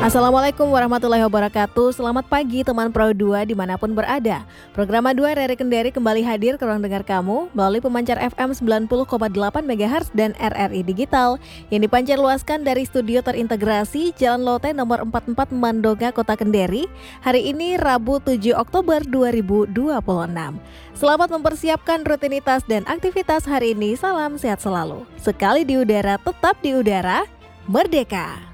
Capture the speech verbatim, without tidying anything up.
Assalamualaikum warahmatullahi wabarakatuh. Selamat pagi teman Pro dua dimanapun berada. Program A dua R R I Kendari kembali hadir ke ruang dengar kamu melalui pemancar F M sembilan puluh koma delapan megahertz dan R R I Digital yang dipancar luaskan dari studio terintegrasi Jalan Lote nomor empat puluh empat Mandonga, Kota Kendari. Hari ini Rabu tujuh Oktober dua ribu dua puluh enam. Selamat mempersiapkan rutinitas dan aktivitas hari ini. Salam sehat selalu. Sekali di udara, tetap di udara. Merdeka!